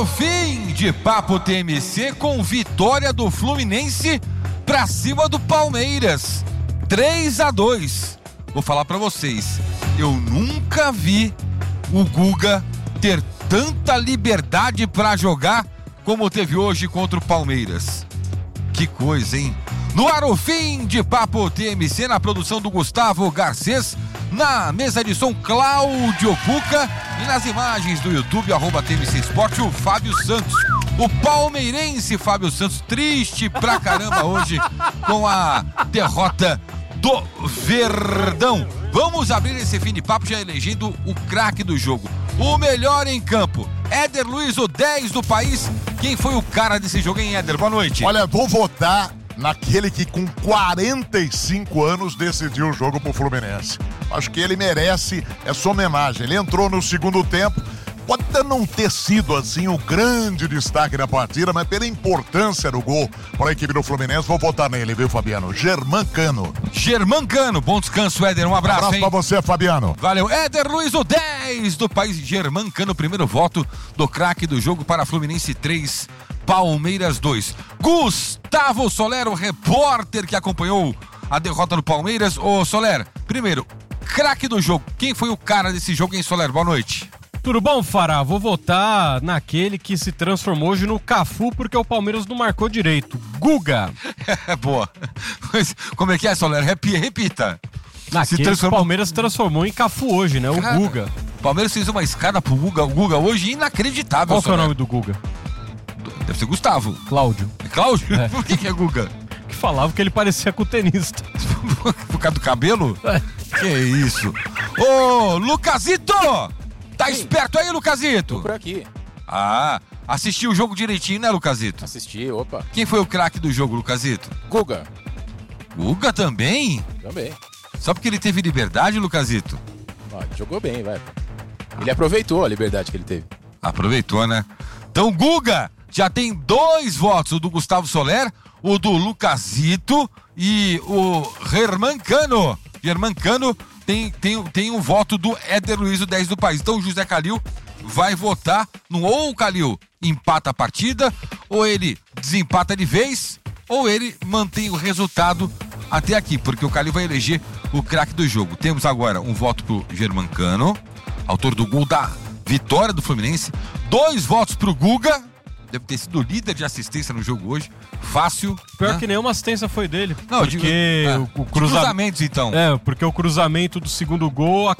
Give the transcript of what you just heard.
o fim de Papo TMC com vitória do Fluminense pra cima do Palmeiras, 3-2. Vou falar pra vocês, eu nunca vi o Guga ter tanta liberdade pra jogar como teve hoje contra o Palmeiras. Que coisa, hein? No ar o fim de Papo TMC, na produção do Gustavo Garcês, na mesa de som Cláudio Cuca e nas imagens do YouTube, @TMC Esporte, o Fábio Santos. O palmeirense Fábio Santos, triste pra caramba hoje com a derrota do Verdão. Vamos abrir esse fim de papo já elegendo o craque do jogo, o melhor em campo. Éder Luiz, o 10 do país. Quem foi o cara desse jogo, hein, Éder? Boa noite. Olha, vou votar naquele que com 45 anos decidiu o jogo pro Fluminense. Acho que ele merece essa homenagem. Ele entrou no segundo tempo, pode até não ter sido assim o grande destaque da partida, mas pela importância do gol para a equipe do Fluminense, vou votar nele, viu, Fabiano? Germancano. Germancano, bom descanso, Éder, um abraço, Abraço hein? pra você, Fabiano. Valeu, Éder Luiz, o 10 do país. Germancano, primeiro voto do craque do jogo para Fluminense 3, Palmeiras 2. Gustavo Soler, o repórter que acompanhou a derrota do Palmeiras. Ô, Soler, primeiro, craque do jogo. Quem foi o cara desse jogo, hein, Soler? Boa noite. Tudo bom, Fará? Vou votar naquele que se transformou hoje no Cafu porque o Palmeiras não marcou direito. Guga. Boa. Mas como é que é, Soler? Repita. Naquele que o Palmeiras se transformou em Cafu hoje, né? Cara, o Guga. O Palmeiras fez uma escada pro Guga hoje inacreditável. Qual que é o nome do Guga? Deve ser Gustavo. Cláudio. É Cláudio? É. Por que é Guga? Que falava que ele parecia com o tenista. Por causa do cabelo? É. Que isso? Ô, Lucasito! Tá esperto aí, Lucasito? Tô por aqui. Ah, assistiu o jogo direitinho, né, Lucasito? Assisti, opa. Quem foi o craque do jogo, Lucasito? Guga. Guga também? Também. Só porque ele teve liberdade, Lucasito? Ó, jogou bem, vai. Ele aproveitou a liberdade que ele teve. Aproveitou, né? Então, Guga já tem 2 votos, o do Gustavo Soler, o do Lucasito e o Germancano. Germancano tem um voto do Éder Luiz, o 10 do país. Então o José Calil vai votar no ou o Calil empata a partida, ou ele desempata de vez, ou ele mantém o resultado até aqui, porque o Calil vai eleger o craque do jogo. Temos agora um voto pro Germancano, autor do gol da vitória do Fluminense, 2 votos pro Guga, deve ter sido líder de assistência no jogo hoje, fácil. Pior, né? que nenhuma assistência foi dele. Não, porque o cruzamento, cruzamentos, então. porque o cruzamento do segundo gol